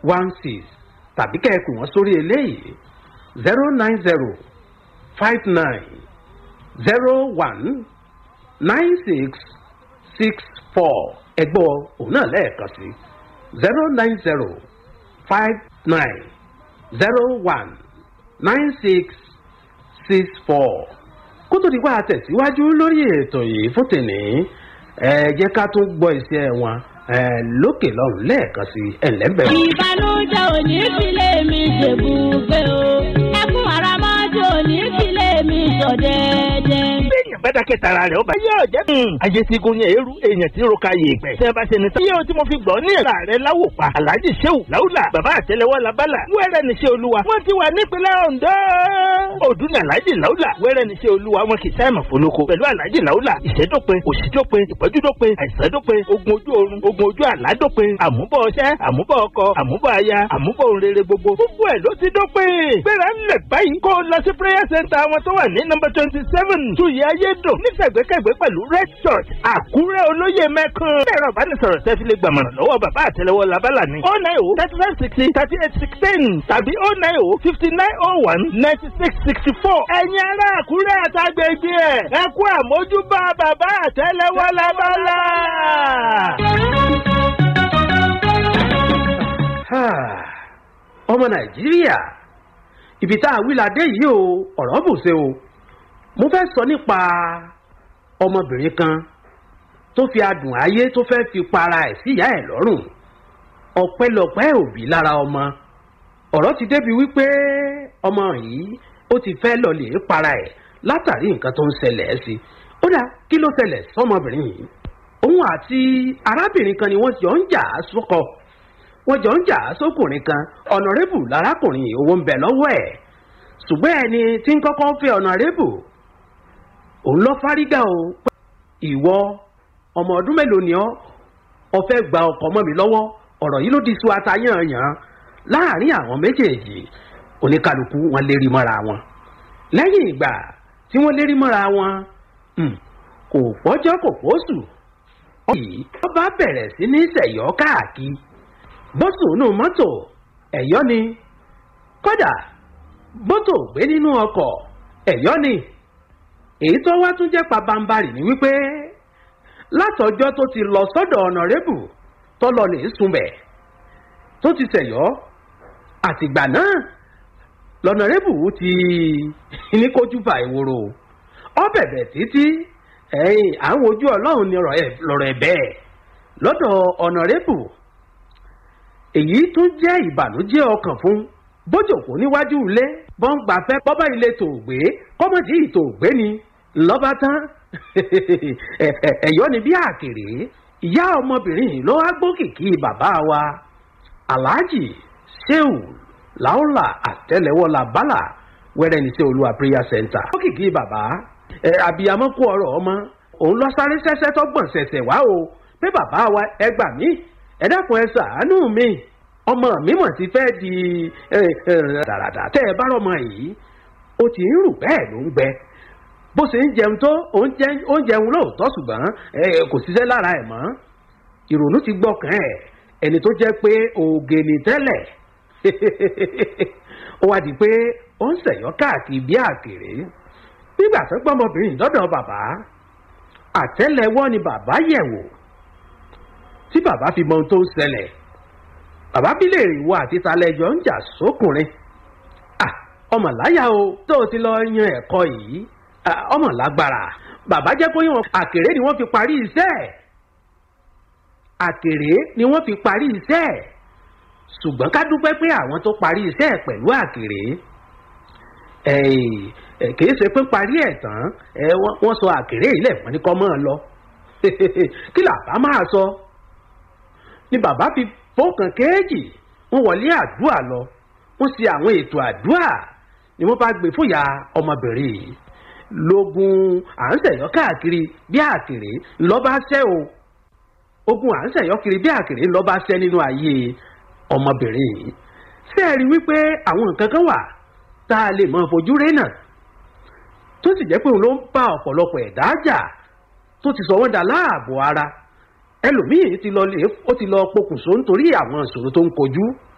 16 tàbí kẹ́ ẹ pè wọ́n sórí eléyìí 09059019664 ẹgbọ́ òun náà lẹ́ẹ̀kan sí 09059019664. kó tó di wá tẹ̀síwájú lórí ètò yìí fún tèmi jẹ́ ká tún gbọ́ iṣẹ́ wọn lókè lọ́rùn lẹ́ẹ̀kan sí ẹ̀lẹ́bẹ̀. ìbànújẹ́ òní sílé mi ṣèbùgbé o ẹkún àràmọ́jọ́ òní sílé mi ṣọ̀dẹ́dẹ́. béèyàn bá dákẹ́ tara rẹ̀ ó bá yóò jẹ́. ayé ti gun ní eérú èèyàn tí ro ka yè pẹ́. tẹ́ ẹ bá ṣe ní tán. iye tí mo fi gbọ́ ní ẹ̀ka rẹ̀ láwò pa. alhaji sehu laula bàbá àtẹ́lẹwọ́ labala. wẹ́rẹ́ ní ṣe olúwa. wọ́n ti wà nípínlẹ̀ Ondo. ọdún ní alhaji laula. wẹ́rẹ́ ní ṣe olúwa wọn kì í sáyẹ̀mà folóko. pẹ̀lú alhaji laula ìṣẹ́dópin òṣìdópin ìpọ́júdópin àìsàndópin ogun ojú oorun ogun ojú àládópin àmúbọ̀ ọṣẹ́ àmúbọ̀ ọkọ àmúbọ̀ aya àmúbọ̀ òrèrè gbogbo ẹ̀ ló ti dópin. gbéra ńlẹ̀ báyìí kó lọ sí prayer center àwọn tó wà ní number 27 tuyè ayédùn nífẹ̀gbẹ́kẹ̀gbẹ́ pẹ̀lú red church àkúrẹ́ olóyè mẹ́kan. ẹ̀rọ ìbánisọ̀rọ̀ tẹ́fí lè gbàmọ̀ràn lọ́wọ́ bàbá àtẹ́lẹwọ́ labala ní 090-3560-3816 tàbí 090-5901-9664. ẹ̀yin ará àkúrẹ́ àtàgbègbè ẹ kú àmójúbà bàbá àtẹ́lẹwọ́ labala. ọmọ Nàìjíríà ibi tá a wí la dé yìí o ọ̀rọ̀ bùṣe o mo fẹ́ sọ nípa ọmọbìnrin kan tó fi adùn ayé tó fẹ́ fi para ẹ̀ sí ìyá ẹ̀ lọ́rùn ọpẹ́lọpẹ́ òbí lára ọmọ ọ̀rọ̀ ti débi wípé ọmọ yìí ó ti fẹ́ lọ lè para ẹ̀ látàrí nǹkan tó ń ṣẹlẹ̀ sí ó dà kí ló ṣẹlẹ̀ sọmọbìnrin yìí òun àti arábìnrin kan ni wọ́n jọ ń jà sọ́kọ wọ́n jọ ń jà sókùnrin kan ọ̀nàrẹ́bù lárákùnrin owó ń bẹ lọ́wọ́ ẹ̀ ṣùgbọ́n ẹni tí ń kọ́kọ́ fẹ́ ọ̀nàrẹ́bù òun lọ fárígà o ìwọ ọmọ ọdún mélòó ni ọ fẹ́ gba ọkọ mọ́ mi lọ́wọ́ ọ̀rọ̀ yìí ló di sùn àtàyànyàn láàrin àwọn méjèèjì oníkálukú wọn lérí mọ́ra wọn lẹ́yìn ìgbà tí wọ́n lérí mọ́ra wọn kò pọ́jọ́ kò pọ́sù wọ́n bá bẹ̀rẹ̀ sí ní ṣẹ̀yọ́ káàkiri bọ́sùn nù mọ́tò ẹ̀yọ́ ni kódà bọ́tò gbé nínú ọkọ̀ ẹ̀yọ́ ni èyí tó wá tún jẹ́ pabambarì ni wípé látọjọ́ tó ti lọ sọ́dọ̀ ọ̀nàrẹ́bù tó lọ lè sunbẹ̀ tó ti ṣẹ̀yọ́ àtìgbà náà lọ́nàrẹ́bù ti ní kójú bá ìwòrò ọ bẹ̀bẹ̀ títí àwọn ojú ọlọ́run ni lọ̀rọ̀ ẹ̀ bẹ́ẹ̀ lọ́dọ̀ ọ̀nàrẹ́bù èyí tún jẹ́ ìbànújẹ́ ọkàn fún bójòkó níwájú ilé bọ́ǹgbàfẹ́ bọ́bá ilé tòògbé kọ́mọ̀dé ìtòògbé ni lọ́ba tán ẹ̀yọ́ ni bí àkèrè ìyá ọmọbìnrin ló wá gbókìkí bàbá wa alhaji sehu laula àtẹ́lẹwọ́ labala wẹ́rẹ́ ní sí olúwa prayer center gbókìkí bàbá àbíyamọ kú ọ̀rọ̀ ọmọ òun lọ sáré sẹ́sẹ́ tó gbọ̀n ṣẹ̀ṣẹ̀ wá o pé bàbá wa ẹ gbà mí ẹ dákun ẹ ṣàánú mi ọmọ mi mọ̀ ti fẹ́ di dàràdà tẹ́ ẹ bá rọmọ yìí ó ti ń rù bẹ́ẹ̀ ló ń gbẹ bó ṣe ń jẹun tó ó ń jẹun lóòótọ́ ṣùgbọ́n kò ṣiṣẹ́ lára ẹ̀ mọ́ ìrònú ti gbọ́kàn ẹ̀ ẹni tó jẹ́ pé ògè ní tẹ́lẹ̀ ó wá di pé ó ń ṣẹ̀yọ́ káàkiri bí àkèrè nígbà tó gbọ́mọbìnrin dọ́dọ̀ bàbá àtẹ́lẹwọ́ ni bàbá yẹ̀ wò tí bàbá fi mọ ohun tó ń ṣẹlẹ̀ bàbá bí lè rí ìwọ àti talẹ́jọ́ ń jà sókùnrin ọmọ láyà o tó o ti lọ yan ẹ̀kọ́ yìí ọmọ lágbára bàbá jẹ́ kó yàn àkèrè ni wọ́n fi parí iṣẹ́ àkèrè ni wọ́n fi parí iṣẹ́ ṣùgbọ́n ká dúpẹ́ pé àwọn tó parí iṣẹ́ pẹ̀lú àkèrè kìí ṣe pé parí ẹ̀ tán wọ́n sọ àkèrè ilẹ̀ fún ní kọ́ mọ́ ọ lọ kí làbá máa sọ ni bàbá fi fọ́kàn kéèjì wọ́n wọlé àdúrà lọ wọ́n ṣe àwọn ètò àdúrà ni wọ́n bá gbé fúyà ọmọbìnrin yìí lógun à ń ṣẹ̀yọ́ káàkiri bí àkèrè lọ́ba ṣẹ́ o ogun à ń ṣẹ̀yọ́ kiri bí àkèrè lọ́ba ṣẹ́ nínú ayé ọmọbìnrin yìí ṣé ẹ rí wípé àwọn nǹkan kan wà tá a lè mọ fojú rẹ́ náà tó sì jẹ́ pé òun ló ń bá ọ̀pọ̀lọpọ̀ ẹ̀dá jà tó ti sọ wọ́n dà láàbò ara ẹlòmíì ti lọ pokùnso nítorí àwọn ìṣòro tó ń kojú